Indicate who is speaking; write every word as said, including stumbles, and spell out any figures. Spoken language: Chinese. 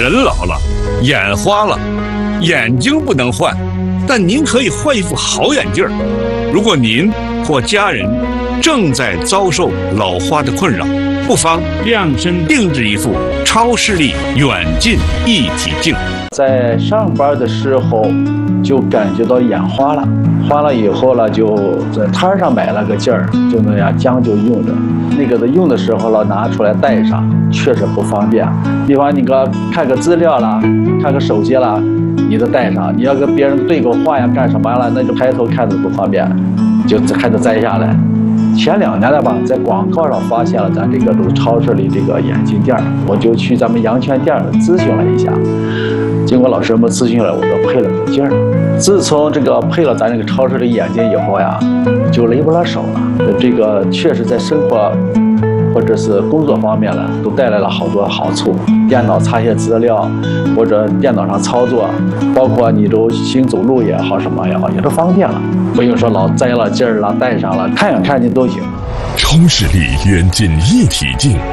Speaker 1: 人老了，眼花了，眼睛不能换，但您可以换一副好眼镜。如果您或家人正在遭受老花的困扰，不妨量身定制一副超视力远近一体镜。
Speaker 2: 在上班的时候就感觉到眼花了，花了以后了，就在摊上买了个镜儿，就那样将就用着。那个的用的时候了，拿出来带上，确实不方便。比方你个看个资料啦，看个手机啦，你都带上。你要跟别人对个话呀，干什么了，那就抬头看着不方便，就还得摘下来。前两年了吧，在广告上发现了咱这个都超市里这个眼镜店，我就去咱们阳泉店咨询了一下。经过老师们咨询了，我就配了个镜儿。自从这个配了咱这个超市里眼镜以后呀，就累不了手了。这个确实在生活或者是工作方面呢，都带来了好多好处。电脑查些资料，或者电脑上操作，包括你都行走路也好，什么也好，也都方便了。不用说老摘了镜儿了，戴上了，看远看近都行。
Speaker 3: 超视力远近一体镜。